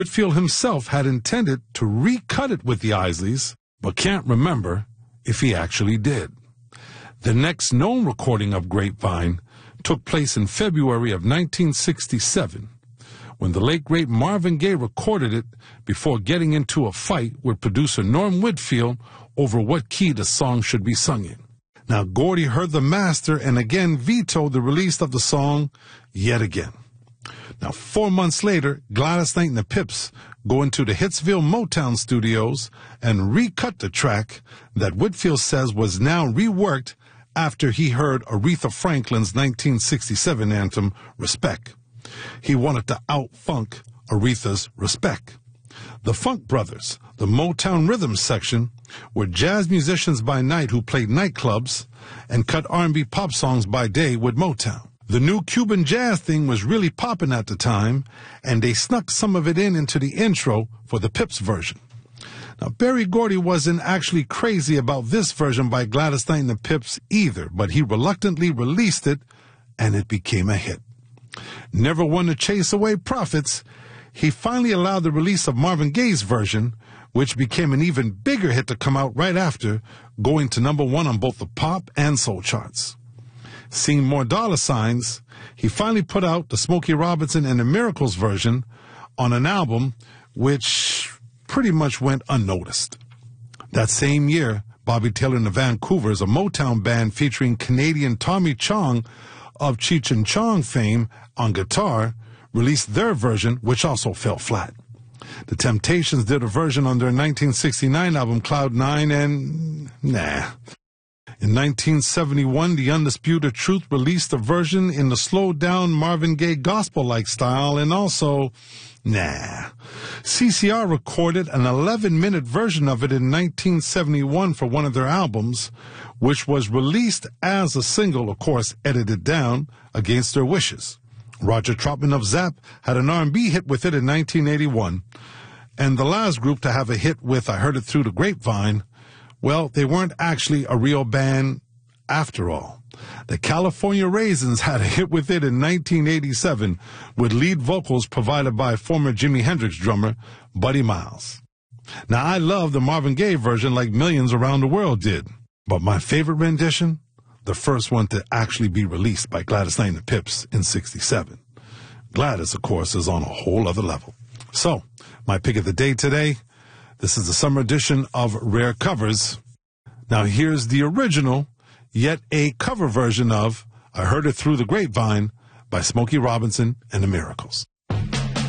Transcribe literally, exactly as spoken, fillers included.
Whitfield himself had intended to recut it with the Isleys, but can't remember if he actually did. The next known recording of Grapevine took place in February of nineteen sixty-seven, when the late great Marvin Gaye recorded it before getting into a fight with producer Norm Whitfield over what key the song should be sung in. Now, Gordy heard the master and again vetoed the release of the song yet again. Now, four months later, Gladys Knight and the Pips go into the Hitsville Motown studios and recut the track that Whitfield says was now reworked after he heard Aretha Franklin's nineteen sixty-seven anthem, Respect. He wanted to out-funk Aretha's Respect. The Funk Brothers, the Motown rhythm section, were jazz musicians by night who played nightclubs and cut R and B pop songs by day with Motown. The new Cuban jazz thing was really popping at the time, and they snuck some of it in into the intro for the Pips version. Now, Berry Gordy wasn't actually crazy about this version by Gladys Knight and the Pips either, but he reluctantly released it, and it became a hit. Never one to chase away profits, he finally allowed the release of Marvin Gaye's version, which became an even bigger hit to come out right after, going to number one on both the pop and soul charts. Seeing more dollar signs, he finally put out the Smokey Robinson and the Miracles version on an album which pretty much went unnoticed. That same year, Bobby Taylor and the Vancouvers, a Motown band featuring Canadian Tommy Chong of Cheech and Chong fame on guitar, released their version, which also fell flat. The Temptations did a version on their nineteen sixty-nine album Cloud Nine, and nah. In nineteen seventy-one, The Undisputed Truth released a version in the slowed-down Marvin Gaye gospel-like style, and also, nah. C C R recorded an eleven-minute version of it in nineteen seventy-one for one of their albums, which was released as a single, of course, edited down, against their wishes. Roger Troutman of Zapp had an R and B hit with it in nineteen eighty-one, and the last group to have a hit with I Heard It Through the Grapevine, well, they weren't actually a real band after all. The California Raisins had a hit with it in nineteen eighty-seven, with lead vocals provided by former Jimi Hendrix drummer Buddy Miles. Now, I love the Marvin Gaye version like millions around the world did, but my favorite rendition, the first one to actually be released by Gladys Knight and the Pips in sixty-seven. Gladys, of course, is on a whole other level. So, my pick of the day today, this is the summer edition of Rare Covers. Now here's the original, yet a cover version of I Heard It Through the Grapevine by Smokey Robinson and the Miracles.